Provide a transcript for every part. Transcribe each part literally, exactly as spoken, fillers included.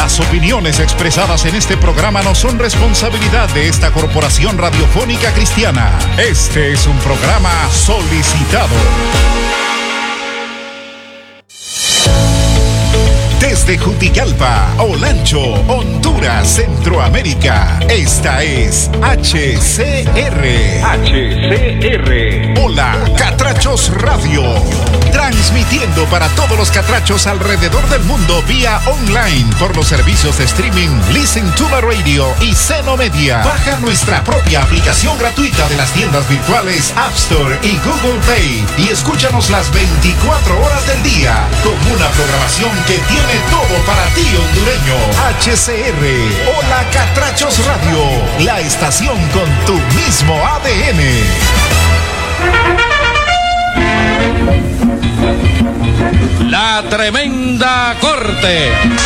Las opiniones expresadas en este programa no son responsabilidad de esta corporación radiofónica cristiana. Este es un programa solicitado. Desde Jutigalpa, Olancho, Honduras, Centroamérica, esta es H C R. H C R. Hola, Catrachos Radio. Transmitiendo para todos los catrachos alrededor del mundo vía online por los servicios de streaming Listen to My Radio y Seno Media. Baja nuestra propia aplicación gratuita de las tiendas virtuales App Store y Google Play y escúchanos las veinticuatro horas del día con una programación que tiene todo para ti, hondureño. H C R, Hola Catrachos Radio, la estación con tu mismo A D N. La Tremenda Corte.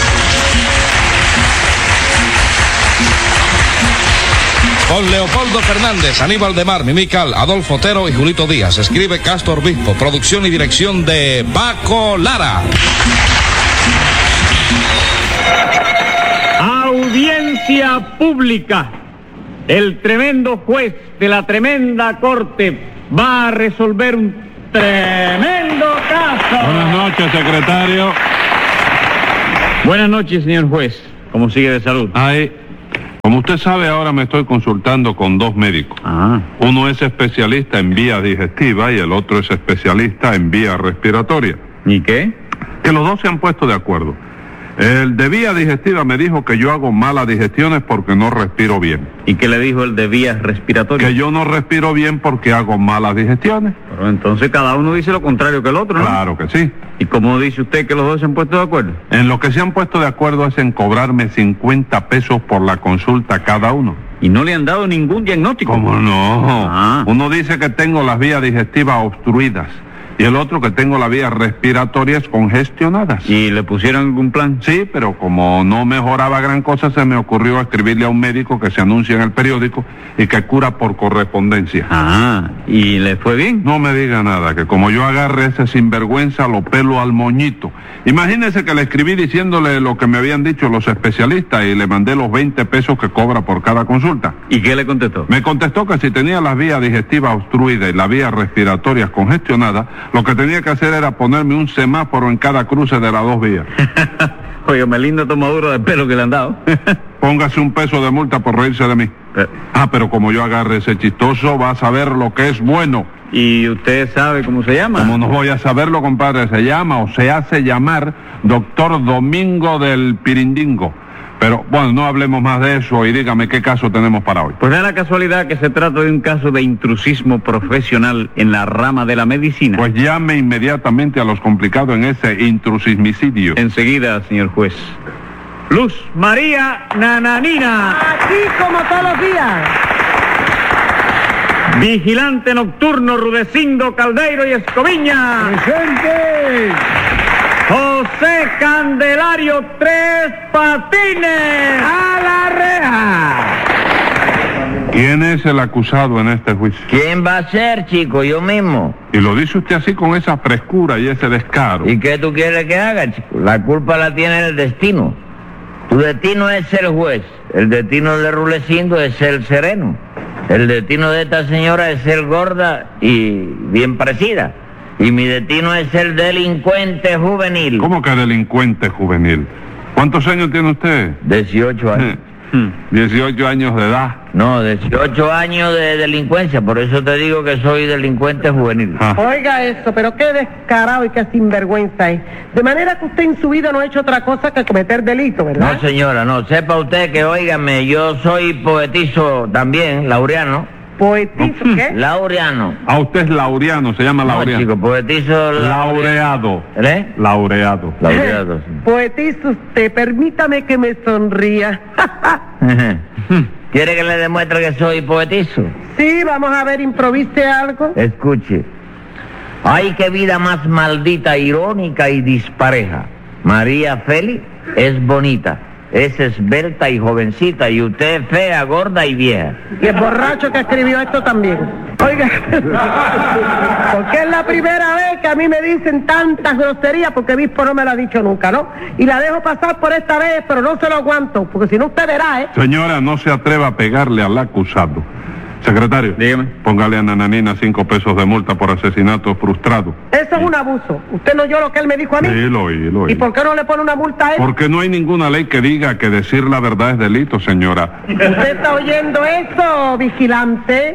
Con Leopoldo Fernández, Aníbal de Mar, Mimical, Adolfo Otero y Julito Díaz. Escribe Castro Obispo. Producción y dirección de Paco Lara. Audiencia pública. El tremendo juez de la tremenda corte va a resolver un tremendo caso. Buenas noches, secretario. Buenas noches, señor juez. ¿Cómo sigue de salud? Ay, como usted sabe, ahora me estoy consultando con dos médicos. Ah. Uno es especialista en vía digestiva y el otro es especialista en vía respiratoria. ¿Y qué? Que los dos se han puesto de acuerdo. El de vía digestiva me dijo que yo hago malas digestiones porque no respiro bien. ¿Y qué le dijo el de vías respiratorias? Que yo no respiro bien porque hago malas digestiones. Pero entonces cada uno dice lo contrario que el otro, ¿no? Claro que sí. ¿Y cómo dice usted que los dos se han puesto de acuerdo? En lo que se han puesto de acuerdo es en cobrarme cincuenta pesos por la consulta cada uno. ¿Y no le han dado ningún diagnóstico? ¿Cómo no? Ah. Uno dice que tengo las vías digestivas obstruidas y el otro que tengo las vías respiratorias congestionadas. ¿Y le pusieron algún plan? Sí, pero como no mejoraba gran cosa, se me ocurrió escribirle a un médico que se anuncia en el periódico y que cura por correspondencia. Ah, ¿y le fue bien? No me diga nada, que como yo agarre ese sinvergüenza, lo pelo al moñito. Imagínese que le escribí diciéndole lo que me habían dicho los especialistas y le mandé los veinte pesos que cobra por cada consulta. ¿Y qué le contestó? Me contestó que si tenía las vías digestivas obstruidas y las vías respiratorias congestionadas, lo que tenía que hacer era ponerme un semáforo en cada cruce de las dos vías. Oye, me lindo tomadura de pelo que le han dado. Póngase un peso de multa por reírse de mí. Pero, ah, pero como yo agarre ese chistoso, va a saber lo que es bueno. ¿Y usted sabe cómo se llama? ¿Cómo no voy a saberlo, compadre? Se llama o se hace llamar Doctor Domingo del Pirindingo. Pero, bueno, no hablemos más de eso y dígame qué caso tenemos para hoy. Pues da la casualidad que se trata de un caso de intrusismo profesional en la rama de la medicina. Pues llame inmediatamente a los complicados en ese intrusismicidio. Enseguida, señor juez. Luz María Nananina. Aquí como todos los días. Vigilante nocturno Rudecindo Caldeiro y Escoviña. ¡Presente! José Candelario Tres Patines. ¡A la reja! ¿Quién es el acusado en este juicio? ¿Quién va a ser, chico? Yo mismo. Y lo dice usted así con esa frescura y ese descaro. ¿Y qué tú quieres que haga, chico? La culpa la tiene el destino. Tu destino es ser juez. El destino de Rulecindo es ser sereno. El destino de esta señora es ser gorda y bien parecida. Y mi destino es ser delincuente juvenil. ¿Cómo que delincuente juvenil? ¿Cuántos años tiene usted? dieciocho años. dieciocho años de edad. No, dieciocho años de delincuencia, por eso te digo que soy delincuente juvenil. Ah. Oiga eso, pero qué descarado y qué sinvergüenza es. De manera que usted en su vida no ha hecho otra cosa que cometer delito, ¿verdad? No, señora, no. Sepa usted que, óigame, yo soy poetizo también, laureano. ¿Poetizo qué? Laureano. Ah, usted es laureano, se llama No, laureano. chico, poetizo... Laureado. ¿Eh? Laureado. Laureado, sí. Poetizo usted, permítame que me sonría. ¿Quiere que le demuestre que soy poetizo? Sí, vamos a ver, improvise algo. Escuche. Ay, qué vida más maldita, irónica y dispareja. María Félix es bonita, es esbelta y jovencita, y usted es fea, gorda y vieja. Y el borracho que escribió esto también. Oiga, porque es la primera vez que a mí me dicen tantas groserías, porque Bispo no me lo ha dicho nunca, ¿no? Y la dejo pasar por esta vez, pero no se lo aguanto, porque si no usted verá, ¿eh? Señora, no se atreva a pegarle al acusado. Secretario, dígame. Póngale a Nananina cinco pesos de multa por asesinato frustrado. Eso es un abuso. ¿Usted no oyó lo que él me dijo a mí? Sí, lo oí, lo oí. ¿Y por qué no le pone una multa a él? Porque no hay ninguna ley que diga que decir la verdad es delito, señora. ¿Usted está oyendo eso, vigilante?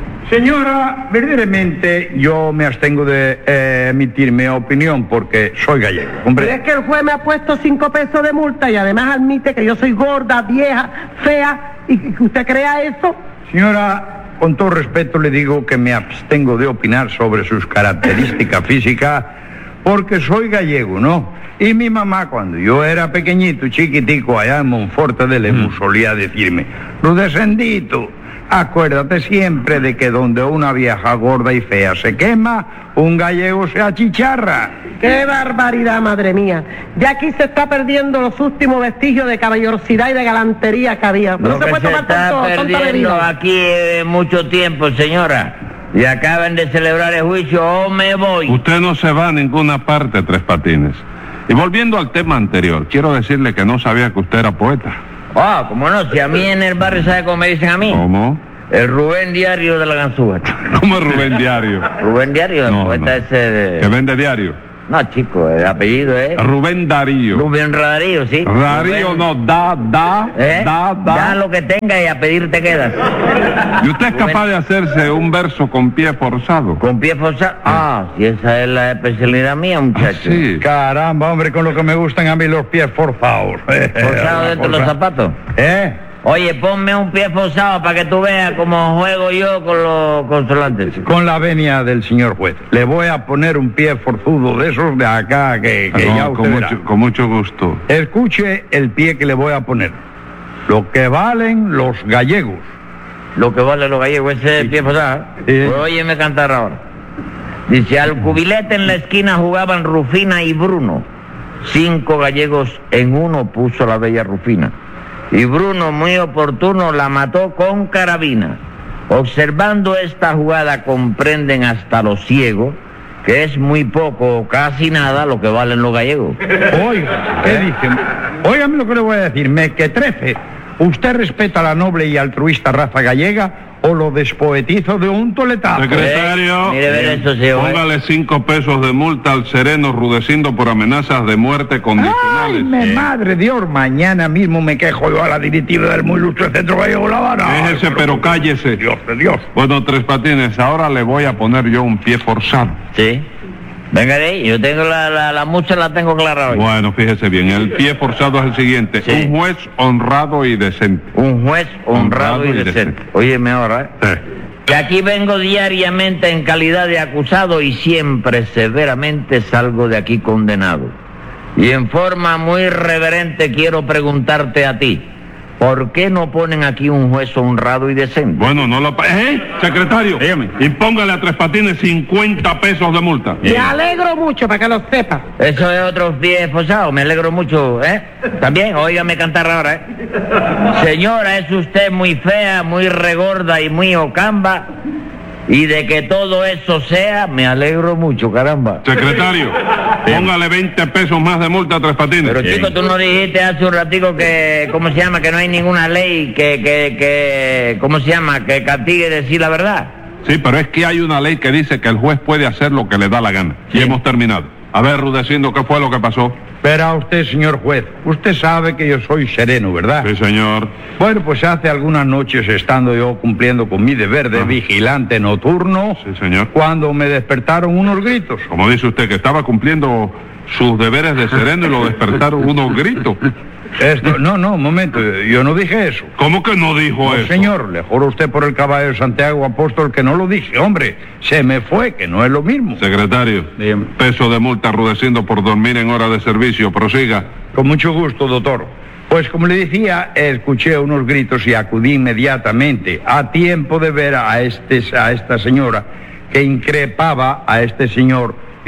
Señora, verdaderamente yo me abstengo de eh, emitir mi opinión porque soy gallego. Pero Hombre, es que el juez me ha puesto cinco pesos de multa y además admite que yo soy gorda, vieja, fea, y que usted crea eso. señora, con todo respeto le digo que me abstengo de opinar sobre sus características físicas porque soy gallego, ¿no? Y mi mamá, cuando yo era pequeñito, chiquitico, allá en Monforte de Lemus, solía decirme: Rudescendito, acuérdate siempre de que donde una vieja gorda y fea se quema, un gallego se achicharra. ¡Qué barbaridad, madre mía! Ya aquí se está perdiendo los últimos vestigios de caballerosidad y de galantería que había. No Lo se que puede se tomar está tanto, tanta perdiendo bebida. aquí es mucho tiempo, señora. Y acaban de celebrar el juicio, o me voy. Usted no se va a ninguna parte, Tres Patines. Y volviendo al tema anterior, quiero decirle que no sabía que usted era poeta. Ah, ¿cómo no? Si a mí en el barrio, ¿sabe cómo me dicen a mí? ¿Cómo? El Rubén Diario de la Ganzúa. ¿Cómo es Rubén Diario? Rubén Diario, el No, poeta no. ese de... Que vende diario. No, chico, el apellido es... Rubén Darío. Rubén Darío, sí. Darío Rubén. no, da, da, ¿Eh? da, da. Da lo que tenga y a pedir te quedas. ¿Y usted es capaz de hacerse un verso con pie forzado? Con pie forzado. Ah, si esa es la especialidad mía, muchacho. Sí. Caramba, hombre, con lo que me gustan a mí los pies forzados. Forzado dentro de los zapatos. ¿Eh? Oye, ponme un pie forzado para que tú veas cómo juego yo con los consolantes. Con la venia del señor juez. Le voy a poner un pie forzudo de esos de acá que, que No, ya usted con, verá. mucho, con mucho gusto. Escuche el pie que le voy a poner. Lo que valen los gallegos. Lo que vale los gallegos, ese pie forzado. Sí. Pues óyeme cantar ahora. Dice, al cubilete en la esquina jugaban Rufina y Bruno. Cinco gallegos en uno puso la bella Rufina. Y Bruno, muy oportuno, la mató con carabina. Observando esta jugada comprenden hasta los ciegos que es muy poco o casi nada lo que valen los gallegos. Oiga, ¿qué dicen? Óigame lo que le voy a decir, me que trece. ¿Usted respeta la noble y altruista raza gallega o lo despoetizo de un toletazo? Secretario, Mire, ver eso, señor. póngale cinco pesos de multa al sereno Rudecindo por amenazas de muerte ¡Ay, condicionales. me madre Dios! Mañana mismo me quejo yo a la directiva del muy ilustre Centro Gallego La Habana. Déjese, Ay, pero cállese. Dios de Dios. Bueno, Tres Patines, ahora le voy a poner yo un pie forzado. Sí. Venga de ahí, yo tengo la, la, la mucha la tengo clara hoy. Bueno, fíjese bien, el pie forzado es el siguiente. Sí. Un juez honrado y decente. Un juez honrado, Honrado y y decente. decente. Óyeme ahora, ¿eh? Sí. Que aquí vengo diariamente en calidad de acusado y siempre severamente salgo de aquí condenado. Y en forma muy reverente quiero preguntarte a ti, ¿por qué no ponen aquí un juez honrado y decente? Bueno, no lo... pa- ¿Eh? Secretario, Dígame. impóngale a Tres Patines cincuenta pesos de multa. Me alegro mucho para que lo sepa. Eso es otro pie esposado, me alegro mucho, ¿eh? También, óigame cantar ahora, ¿eh? Señora, es usted muy fea, muy regorda y muy ocamba, y de que todo eso sea, me alegro mucho, caramba. Secretario, póngale veinte pesos más de multa a Tres Patines. Pero chico, tú no dijiste hace un ratico que, ¿cómo se llama? Que no hay ninguna ley que, que, que, ¿cómo se llama? Que castigue decir la verdad. Sí, pero es que hay una ley que dice que el juez puede hacer lo que le da la gana. Y hemos terminado. A ver, Rudecindo, ¿qué fue lo que pasó? Verá usted, señor juez, usted sabe que yo soy sereno, ¿verdad? Sí, señor. Bueno, pues hace algunas noches, estando yo cumpliendo con mi deber de Ah. vigilante nocturno, Sí, señor. cuando me despertaron unos gritos. Como dice usted, que estaba cumpliendo sus deberes de sereno y lo despertaron unos gritos. Esto, no, no, un momento, yo no dije eso. ¿Cómo que no dijo No, eso? señor, le juro a usted por el caballo de Santiago Apóstol que no lo dije. Hombre, se me fue, que no es lo mismo. Secretario, Dígame. peso de multa Rudecindo por dormir en hora de servicio. Prosiga. Con mucho gusto, doctor. Pues como le decía, escuché unos gritos y acudí inmediatamente a tiempo de ver a, este, a esta señora que increpaba a este señor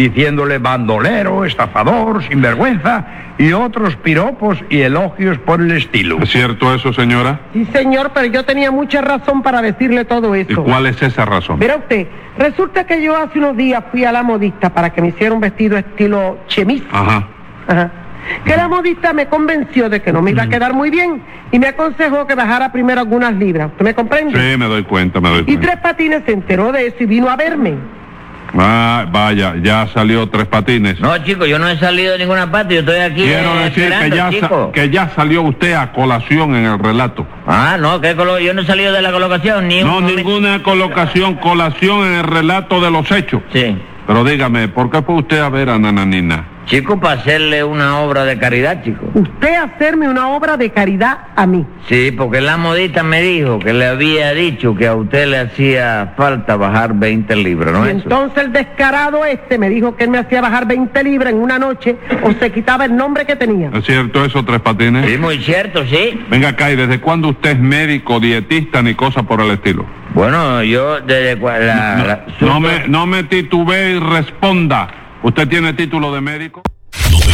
diciéndole bandolero, estafador, sinvergüenza y otros piropos y elogios por el estilo. ¿Es cierto eso, señora? Sí, señor, pero yo tenía mucha razón para decirle todo eso. ¿Y cuál es esa razón? Verá usted, resulta que yo hace unos días fui a la modista para que me hiciera un vestido estilo chemise. Ajá. Ajá. Que la modista me convenció de que no me iba a quedar muy bien y me aconsejó que bajara primero algunas libras. ¿Usted me comprende? Sí, me doy cuenta, me doy Y cuenta. Tres Patines se enteró de eso y vino a verme. Ah, vaya, ya salió Tres Patines. No, chico, yo no he salido de ninguna parte, yo estoy aquí Quiero eh, decir esperando, que ya, chico. sa- que ya salió usted a colación en el relato. Ah, no, ¿qué colo- yo no he salido de la colocación, ni No, un momento. ninguna colocación, colación en el relato de los hechos. Sí. Pero dígame, ¿por qué fue usted a ver a Nananina? Chico, para hacerle una obra de caridad, chico. Usted hacerme una obra de caridad a mí. Sí, porque la modista me dijo que le había dicho que a usted le hacía falta bajar veinte libras, ¿no Y es eso? entonces el descarado este me dijo que él me hacía bajar veinte libras en una noche o se quitaba el nombre que tenía. ¿Es cierto eso, Tres Patines? Sí, muy cierto, sí. Venga acá, ¿y desde cuándo usted es médico, dietista, ni cosa por el estilo? Bueno, yo desde cua- la... la- No me, no me titubee y responda. ¿Usted tiene título de médico?